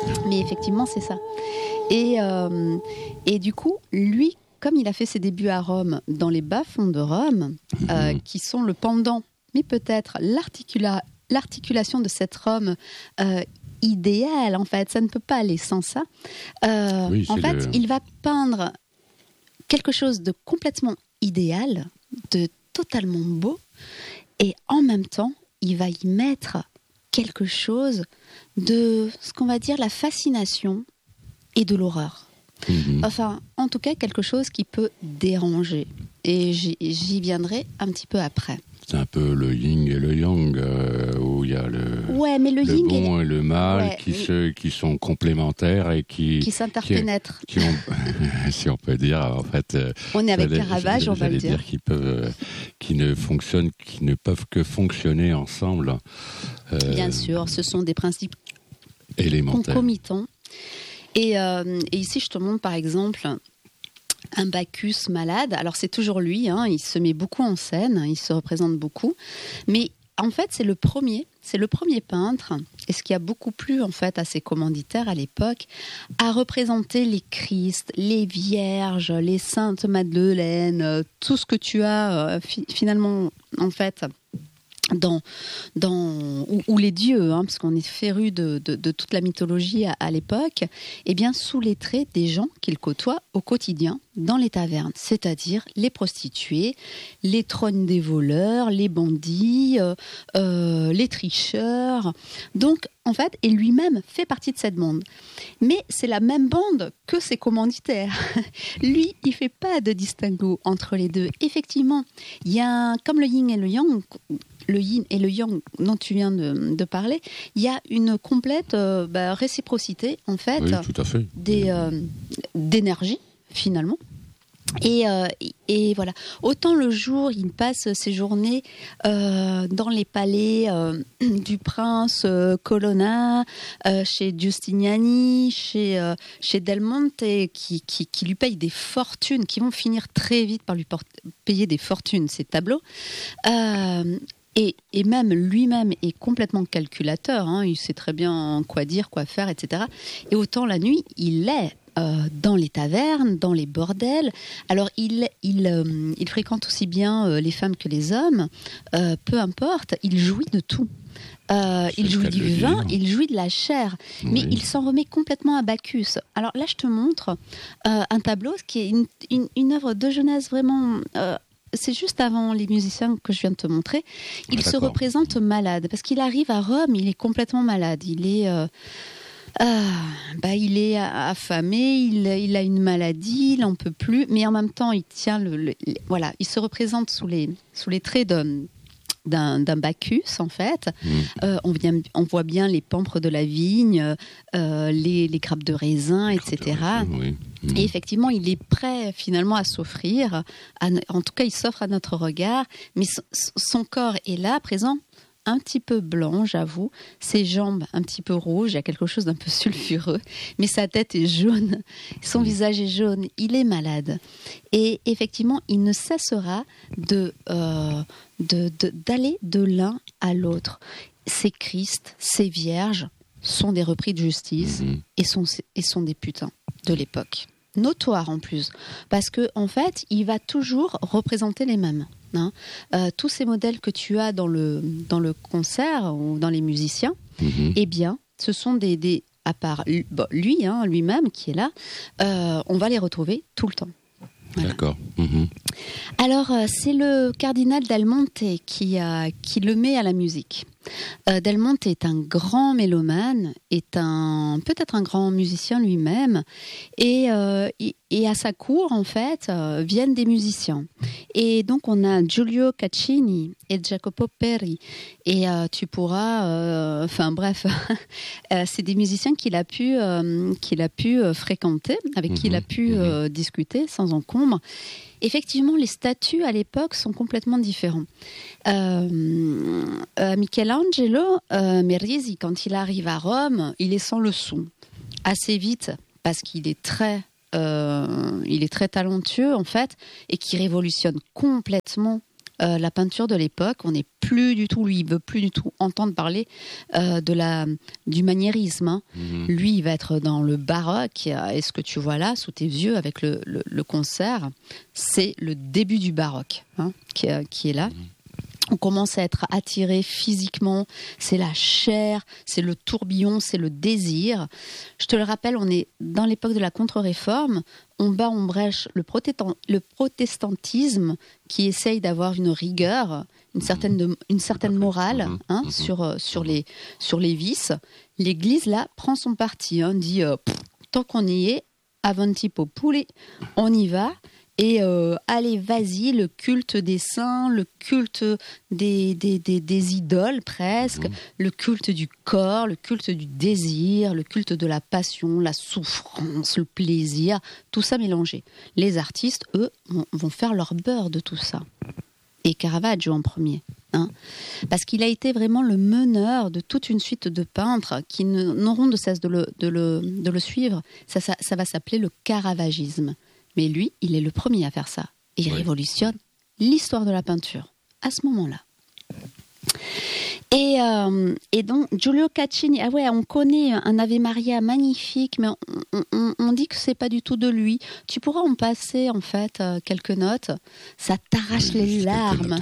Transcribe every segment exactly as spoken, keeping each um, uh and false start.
Mais effectivement, c'est ça. Et, euh, et du coup, lui, comme il a fait ses débuts à Rome, dans les bas-fonds de Rome, euh, qui sont le pendant, mais peut-être l'articula- l'articulation de cette Rome euh, idéale, en fait, ça ne peut pas aller sans ça. Euh, oui, en fait, le... il va peindre quelque chose de complètement idéal, de totalement beau, et en même temps, il va y mettre quelque chose de ce qu'on va dire la fascination et de l'horreur. Mmh. Enfin, en tout cas, quelque chose qui peut déranger. Et j'y, j'y viendrai un petit peu après. C'est un peu le yin et le yang, euh, où il y a le, ouais, mais le, le yin bon et, et le mal ouais, qui, se, qui sont complémentaires et qui... Qui s'interpénètrent. Qui, qui ont, si on peut dire, en fait... On est avec Caravage, on va le dire. dire qu'ils peuvent, qui ne fonctionnent, qui ne peuvent que fonctionner ensemble. Euh, Bien sûr, ce sont des principes élémentaires. Concomitants. Et, euh, et ici, je te montre par exemple un Bacchus malade. Alors, c'est toujours lui, hein, il se met beaucoup en scène, il se représente beaucoup. Mais en fait, c'est le premier, c'est le premier peintre, et ce qui a beaucoup plu en fait à ses commanditaires à l'époque, à représenter les Christ, les Vierges, les Saintes Madeleine, tout ce que tu as euh, fi- finalement en fait. Dans, dans, ou, ou les dieux, hein, parce qu'on est féru de, de, de toute la mythologie à, à l'époque, eh bien, sous les traits des gens qu'il côtoie au quotidien dans les tavernes, c'est-à-dire les prostituées, les trognes des voleurs, les bandits, euh, euh, les tricheurs. Donc, en fait, et lui-même fait partie de cette bande. Mais c'est la même bande que ses commanditaires. Lui, il ne fait pas de distinguo entre les deux. Effectivement, il y a un, comme le yin et le yang, le yin et le yang dont tu viens de, de parler, il y a une complète euh, bah, réciprocité, en fait, oui, tout à fait. Des, euh, d'énergie, finalement. Et, euh, et voilà. Autant le jour, il passe ses journées euh, dans les palais euh, du prince euh, Colonna, euh, chez Giustiniani, chez, euh, chez Del Monte, qui, qui, qui lui payent des fortunes, qui vont finir très vite par lui por- payer des fortunes, ces tableaux. Euh, Et, et même lui-même est complètement calculateur, hein, il sait très bien quoi dire, quoi faire, et cetera. Et autant la nuit, il est euh, dans les tavernes, dans les bordels. Alors il, il, euh, il fréquente aussi bien euh, les femmes que les hommes, euh, peu importe, il jouit de tout. Euh, il jouit du vin, il jouit de la chair, oui. Mais il s'en remet complètement à Bacchus. Alors là, je te montre euh, un tableau qui est une, une, une œuvre de jeunesse vraiment... Euh, c'est juste avant les musiciens que je viens de te montrer. Il ah, se représente malade parce qu'il arrive à Rome, il est complètement malade. Il est, euh, euh, bah, il est affamé, il, il a une maladie, il n'en peut plus, mais en même temps, il tient le, le, le voilà, il se représente sous les sous les traits de D'un, d'un Bacchus en fait. Mmh. Euh, on, vient, on voit bien les pampres de la vigne, euh, les, les grappes de raisin, et cetera. Raisin, oui. Mmh. Et effectivement, il est prêt finalement à s'offrir. À, en tout cas, il s'offre à notre regard, mais son, son corps est là, présent, un petit peu blanc, j'avoue. Ses jambes un petit peu rouges, il y a quelque chose d'un peu sulfureux, mais sa tête est jaune, son mmh. visage est jaune, il est malade. Et effectivement, il ne cessera de, euh, de, de, d'aller de l'un à l'autre. Ces Christ, ces vierges sont des repris de justice mmh. et, sont, et sont des putains de l'époque. Notoire en plus, parce que en fait, il va toujours représenter les mêmes. Hein. Euh, tous ces modèles que tu as dans le, dans le concert ou dans les musiciens, mmh. eh bien, ce sont des, des à part bon, lui, hein, lui-même qui est là, euh, on va les retrouver tout le temps. Voilà. D'accord. Mmh. Alors, euh, c'est le cardinal Del Monte qui, a, qui le met à la musique. Euh, Del Monte est un grand mélomane, est un, peut-être un grand musicien lui-même, et, euh, et à sa cour, en fait, euh, viennent des musiciens. Et donc, on a Giulio Caccini et Jacopo Peri, et euh, tu pourras... Euh, enfin, bref, euh, c'est des musiciens qu'il a pu, euh, qu'il a pu euh, fréquenter, avec mmh, qui il a pu euh, mmh. discuter sans encombre. Effectivement, les statuts à l'époque sont complètement différents. Euh, euh, Michelangelo euh, Merisi, quand il arrive à Rome, il est sans le son. Assez vite, parce qu'il est très, euh, il est très talentueux, en fait, et qui révolutionne complètement euh, la peinture de l'époque. On n'est plus du tout, lui, il veut plus du tout entendre parler euh, de la, du maniérisme. Hein. Mmh. Lui, il va être dans le baroque. Et ce que tu vois là, sous tes yeux, avec le, le, le concert, c'est le début du baroque hein, qui, qui est là. Mmh. On commence à être attiré physiquement, c'est la chair, c'est le tourbillon, c'est le désir. Je te le rappelle, on est dans l'époque de la contre-réforme, on bat en brèche le, protestant, le protestantisme qui essaye d'avoir une rigueur, une certaine, de, une certaine morale hein, sur, sur, les, sur les vices. L'Église, là, prend son parti, hein, dit euh, « tant qu'on y est, avanti populi, on y va ». Et euh, allez, vas-y, le culte des saints, le culte des, des, des, des idoles presque, mmh. le culte du corps, le culte du désir, le culte de la passion, la souffrance, le plaisir, tout ça mélangé. Les artistes, eux, vont, vont faire leur beurre de tout ça. Et Caravaggio en premier. Hein, parce qu'il a été vraiment le meneur de toute une suite de peintres qui ne, n'auront de cesse de le, de le, de le suivre. Ça, ça, ça va s'appeler le caravagisme. Mais lui, il est le premier à faire ça. Et il oui. révolutionne l'histoire de la peinture à ce moment-là. Et, euh, et donc, Giulio Caccini, ah ouais, on connaît un Ave Maria magnifique, mais on, on, on dit que c'est pas du tout de lui. Tu pourras en passer, en fait, euh, quelques notes. Ça t'arrache oui, les larmes.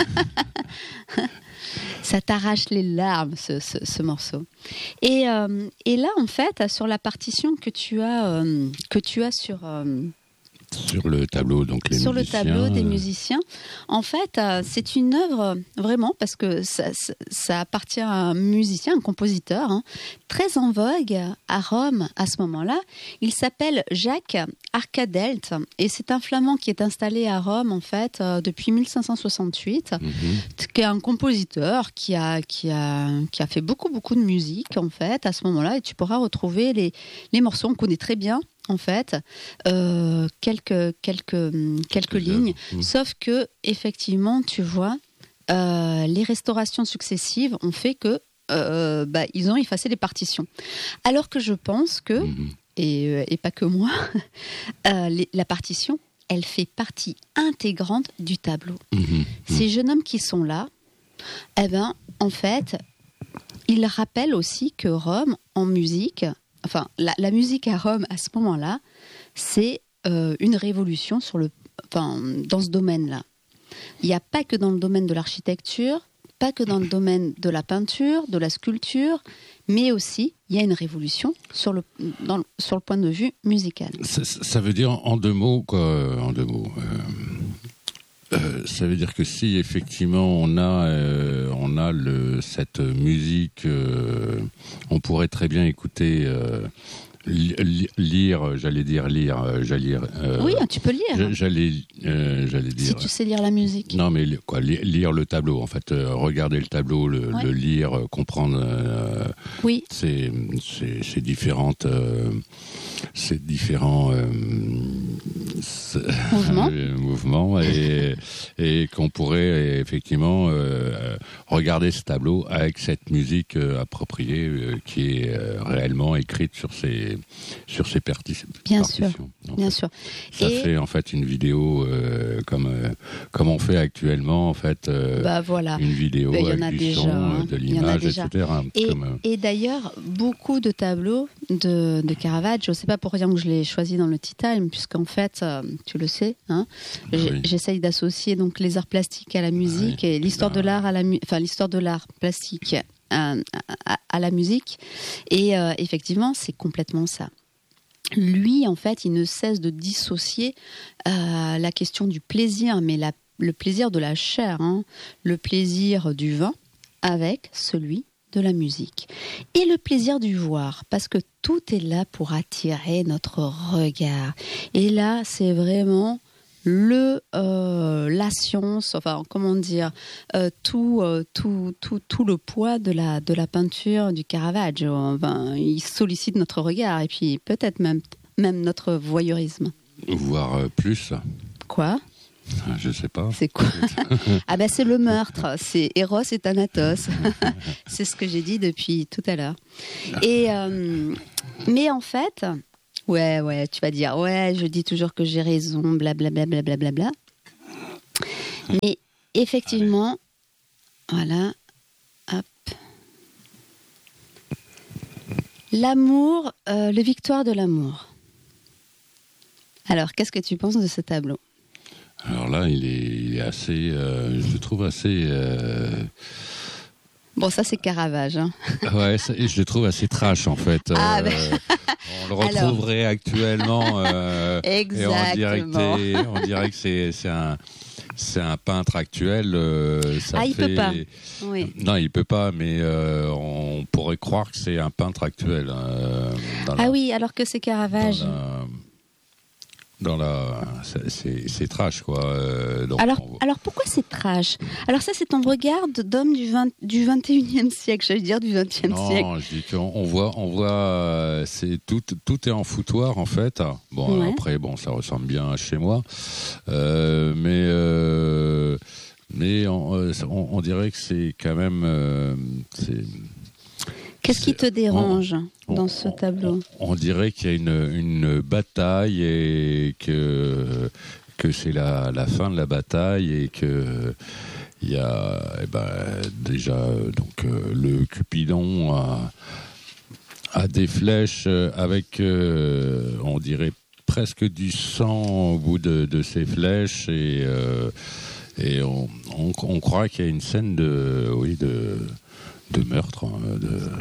Ça t'arrache les larmes, ce, ce, ce morceau. Et, euh, et là, en fait, sur la partition que tu as, euh, que tu as sur... Euh, Sur le tableau, donc les Sur musiciens. le tableau des musiciens. En fait, euh, c'est une œuvre, vraiment, parce que ça, ça, ça appartient à un musicien, un compositeur, hein, très en vogue à Rome à ce moment-là. Il s'appelle Jacques Arcadelt, et c'est un Flamand qui est installé à Rome, en fait, euh, depuis mille cinq cent soixante-huit, mm-hmm. qui est un compositeur qui a, qui, a, qui a fait beaucoup, beaucoup de musique, en fait, à ce moment-là, et tu pourras retrouver les, les morceaux, on connaît très bien, en fait, euh, quelques, quelques, quelques lignes, mmh. sauf que, effectivement, tu vois, euh, les restaurations successives ont fait que euh, bah, ils ont effacé les partitions. Alors que je pense que, mmh. et, et pas que moi, euh, les, la partition, elle fait partie intégrante du tableau. Mmh. Ces jeunes hommes qui sont là, eh ben, en fait, ils rappellent aussi que Rome, en musique, enfin, la, la musique à Rome, à ce moment-là, c'est euh, une révolution sur le, enfin, dans ce domaine-là. Il n'y a pas que dans le domaine de l'architecture, pas que dans le domaine de la peinture, de la sculpture, mais aussi, il y a une révolution sur le, dans, sur le point de vue musical. Ça, ça veut dire, en deux mots, quoi, en deux mots... Euh... Euh, ça veut dire que si effectivement on a euh, on a le cette musique, euh, on pourrait très bien écouter euh, li- lire, j'allais dire lire, euh, j'allais lire. Euh, oui, tu peux lire. J'allais euh, j'allais dire. Si tu sais lire la musique. Non, mais quoi, li- lire le tableau. En fait, euh, regarder le tableau, le, ouais. le lire, euh, comprendre. Euh, oui. C'est c'est c'est différentes. Euh, c'est différents euh, mouvements, euh, mouvements et, et qu'on pourrait effectivement euh, regarder ce tableau avec cette musique euh, appropriée euh, qui est euh, réellement écrite sur ces sur ces parti- bien partitions. Sûr, bien fait. sûr. Ça et... fait en fait une vidéo euh, comme euh, comme on fait actuellement en fait. Euh, bah voilà. Une vidéo bah, avec du déjà, son, hein. de l'image, et cetera. Et, comme, euh... et d'ailleurs, beaucoup de tableaux de, de Caravaggio, c'est pas pour rien que je l'ai choisi dans le Tea Time, puisqu'en fait, euh, tu le sais, hein, oui. j'essaye d'associer donc les arts plastiques à la musique oui. et l'histoire de l'art à la, mu- enfin l'histoire de l'art plastique à, à, à la musique. Et euh, effectivement, c'est complètement ça. Lui, en fait, il ne cesse de dissocier euh, la question du plaisir, mais la, le plaisir de la chair, hein, le plaisir du vin, avec celui de la musique. Et le plaisir du voir, parce que tout est là pour attirer notre regard. Et là, c'est vraiment le euh, la science, enfin comment dire, euh, tout, euh, tout tout tout le poids de la de la peinture du Caravaggio. Enfin, il sollicite notre regard et puis peut-être même même notre voyeurisme. Voire euh, plus. Quoi? Je sais pas. C'est quoi? Ah ben c'est le meurtre, c'est Eros et Thanatos. C'est ce que j'ai dit depuis tout à l'heure. Et euh, mais en fait, ouais ouais, tu vas dire ouais, je dis toujours que j'ai raison, blablabla blablabla. Bla, bla, bla. Mais effectivement, allez. Voilà, hop. L'amour, euh, le victoire de l'amour. Alors, qu'est-ce que tu penses de ce tableau ? Alors là, il est, il est assez, euh, je le trouve assez... Euh... Bon, ça, c'est Caravage. Hein. Ouais, ça, je le trouve assez trash, en fait. Ah, euh, ben... On le retrouverait Alors... actuellement. Euh, Exactement. Et on dirait que, on dirait que c'est, c'est, un, c'est un peintre actuel. Euh, ça ah, il fait... peut pas. Oui. Non, il peut pas, mais euh, on pourrait croire que c'est un peintre actuel. Euh, ah la... oui, alors que c'est Caravage. Dans la, c'est, c'est, c'est trash, quoi. Euh, donc alors, on... alors pourquoi c'est trash ? Alors ça, c'est ton regard d'homme du, vingt, du vingt et unième siècle, j'allais dire du vingtième siècle. Non, je dis qu'on on voit, on voit, c'est tout, tout est en foutoir en fait. Bon, ouais. Après, bon, ça ressemble bien à chez moi, euh, mais euh, mais on, on, on dirait que c'est quand même, euh, c'est. Qu'est-ce qui te dérange on, dans on, ce tableau ? on, on dirait qu'il y a une, une bataille et que, que c'est la, la fin de la bataille et que il y a eh ben, déjà donc, le Cupidon a, a des flèches avec, euh, on dirait, presque du sang au bout de, de ces flèches et, euh, et on, on, on croit qu'il y a une scène de... Oui, de de meurtre, de,